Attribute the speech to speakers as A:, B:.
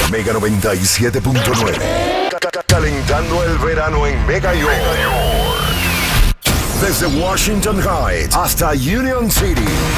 A: Mega 97.9. Calentando el verano en Mega York. Desde Washington Heights hasta Union City,